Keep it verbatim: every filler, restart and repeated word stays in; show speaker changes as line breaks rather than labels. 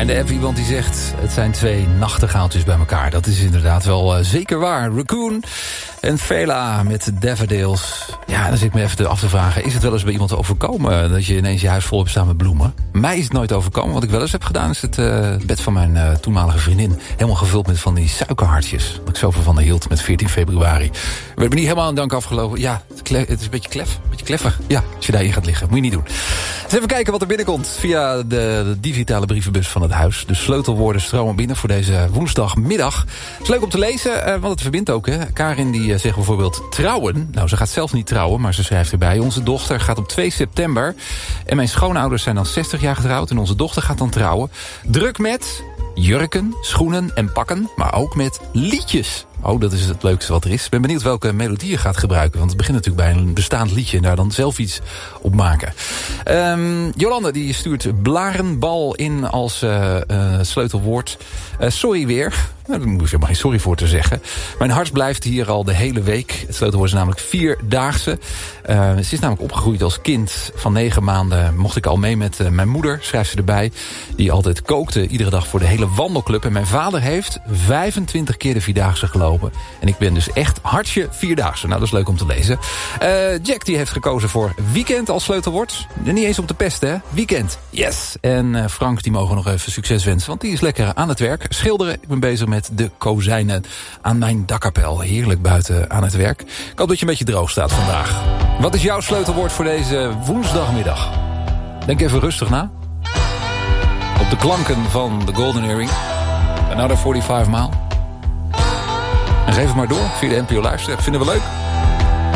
en de app iemand die zegt, het zijn twee nachtegaaltjes bij elkaar. Dat is inderdaad wel uh, zeker waar. Raccoon en Fela met Daffodils. Ja, dan zit ik me even af te vragen, is het wel eens bij iemand overkomen dat je ineens je huis vol hebt staan met bloemen? Mij is het nooit overkomen. Wat ik wel eens heb gedaan is het uh, bed van mijn uh, toenmalige vriendin helemaal gevuld met van die suikerhartjes. Dat ik zoveel van haar hield met veertien februari. We hebben niet helemaal aan dank afgelopen. Ja, het is een beetje klef. Een beetje kleffig. Ja, als je daarin gaat liggen. Moet je niet doen. Dus even kijken wat er binnenkomt via de, de digitale brievenbus van het huis. De sleutelwoorden stromen binnen voor deze woensdagmiddag. Het is leuk om te lezen, uh, want het verbindt ook. Hè. Karin die uh, zegt bijvoorbeeld trouwen. Nou, ze gaat zelf niet trouwen, maar ze schrijft erbij. Onze dochter gaat op twee september. En mijn schoonouders zijn dan zestig jaar getrouwd. En onze dochter gaat dan trouwen. Druk met jurken, schoenen en pakken. Maar ook met liedjes. Oh, dat is het leukste wat er is. Ik ben benieuwd welke melodie je gaat gebruiken. Want het begint natuurlijk bij een bestaand liedje. En daar dan zelf iets op maken. Um, Jolande die stuurt blarenbal in als uh, uh, sleutelwoord. Uh, sorry weer. Nou, daar moet je maar geen sorry voor te zeggen. Mijn hart blijft hier al de hele week. Het sleutelwoord is namelijk vierdaagse. Uh, ze is namelijk opgegroeid als kind van negen maanden. Mocht ik al mee met uh, mijn moeder, schrijft ze erbij. Die altijd kookte iedere dag voor de hele wandelclub. En mijn vader heeft vijfentwintig keer de vierdaagse gelopen. En ik ben dus echt hartje vierdaagse. Nou, dat is leuk om te lezen. Uh, Jack die heeft gekozen voor weekend als sleutelwoord. Niet eens om te pesten, hè? Weekend. Yes. En uh, Frank die mogen nog even succes wensen. Want die is lekker aan het werk. Schilderen. Ik ben bezig met de kozijnen aan mijn dakkapel. Heerlijk buiten aan het werk. Ik hoop dat je een beetje droog staat vandaag. Wat is jouw sleutelwoord voor deze woensdagmiddag? Denk even rustig na. Op de klanken van de Golden Earring. Another vijfenveertig mile. En geef het maar door via de N P O Luister. Vinden we leuk.